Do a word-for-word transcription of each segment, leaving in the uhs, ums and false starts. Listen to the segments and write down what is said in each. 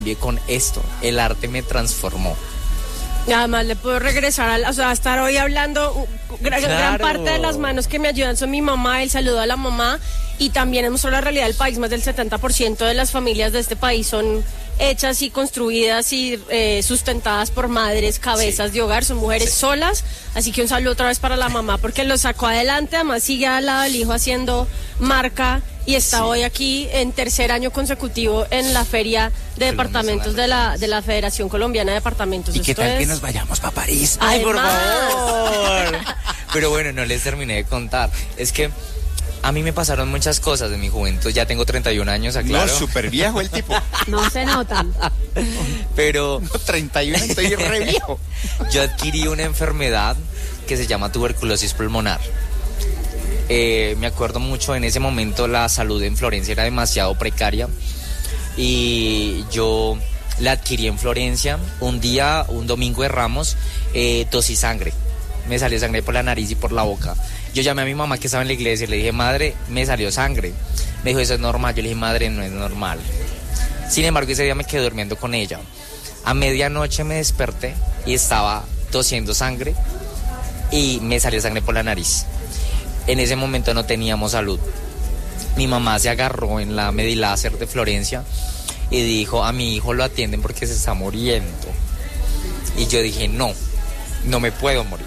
Y con esto, el arte me transformó. Además le puedo regresar a, o sea, a estar hoy hablando, gran, Claro. gran parte de las manos que me ayudan son mi mamá, el saludo a la mamá, y también hemos mostrado la realidad del país. Más del setenta por ciento de las familias de este país son hechas y construidas y eh, sustentadas por madres, cabezas sí. de hogar, son mujeres sí. solas, así que un saludo otra vez para la mamá porque lo sacó adelante, además sigue al lado del hijo haciendo marca y está sí. hoy aquí en tercer año consecutivo en la feria de departamentos de la de la Federación Colombiana de Departamentos. ¿Y qué Esto tal es... que nos vayamos para París? ¡Ay, por favor! Pero bueno, no les terminé de contar, es que a mí me pasaron muchas cosas en mi juventud, ya tengo treinta y un años, aclaro. No, súper viejo el tipo. No se notan. Pero... No, treinta y uno, estoy re viejo. Yo adquirí una enfermedad que se llama tuberculosis pulmonar. Eh, me acuerdo mucho, en ese momento la salud en Florencia era demasiado precaria y yo la adquirí en Florencia. Un día, un domingo de Ramos, eh, tosí sangre. Me salió sangre por la nariz y por la boca. Yo llamé a mi mamá que estaba en la iglesia y le dije, madre, me salió sangre. Me dijo, eso es normal. Yo le dije, madre, no es normal. Sin embargo, ese día me quedé durmiendo con ella. A medianoche me desperté y estaba tosiendo sangre y me salió sangre por la nariz. En ese momento no teníamos salud. Mi mamá se agarró en la Mediláser de Florencia y dijo, a mi hijo lo atienden porque se está muriendo. Y yo dije, no, no me puedo morir.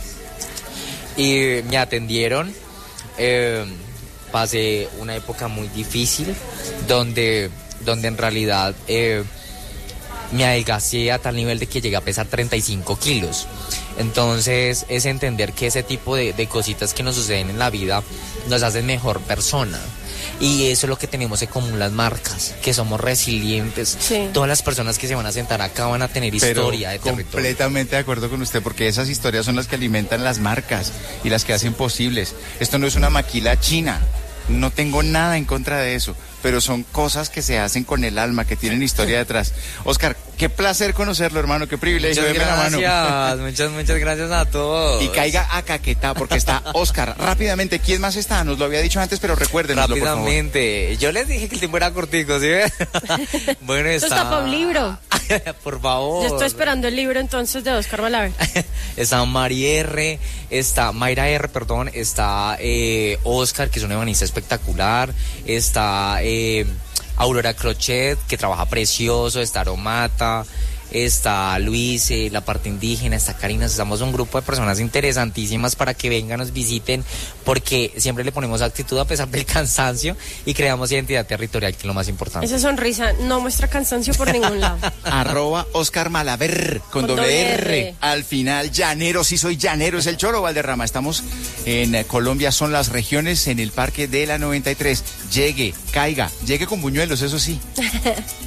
Y me atendieron, eh, pasé una época muy difícil donde, donde en realidad eh, me adelgacé a tal nivel de que llegué a pesar treinta y cinco kilos. Entonces es entender que ese tipo de, de cositas que nos suceden en la vida nos hacen mejor persona. Y eso es lo que tenemos en común las marcas, que somos resilientes. Sí. Todas las personas que se van a sentar acá van a tener Pero historia de territorio. Completamente de acuerdo con usted, porque esas historias son las que alimentan las marcas y las que hacen posibles. Esto no es una maquila china, no tengo nada en contra de eso, pero son cosas que se hacen con el alma, que tienen historia detrás. Oscar, qué placer conocerlo, hermano, qué privilegio. Muchas gracias, la mano. muchas, muchas gracias a todos. Y caiga a Caquetá, porque está Oscar. Rápidamente, ¿quién más está? Nos lo había dicho antes, pero recuérdenoslo, por favor. Rápidamente, yo les dije que el tiempo era cortico, ¿sí? Bueno, está... Esto está para un libro. Por favor. Yo estoy esperando el libro entonces de Oscar Malaver. Está Mari R, está Mayra R, perdón, está eh, Oscar, que es un ebanista espectacular, está eh, Aurora Crochet, que trabaja precioso, está Aromata, está Luis, eh, la parte indígena, está Karina. Estamos un grupo de personas interesantísimas para que vengan, nos visiten, porque siempre le ponemos actitud a pesar del cansancio y creamos identidad territorial, que es lo más importante. Esa sonrisa no muestra cansancio por ningún lado. Arroba Oscar Malaver, con, con doble R. R. Al final, llanero, sí soy llanero, es el Cholo Valderrama. Estamos en Colombia, son las regiones, en el Parque de la noventa y tres. Llegue, caiga, llegue con buñuelos, eso sí.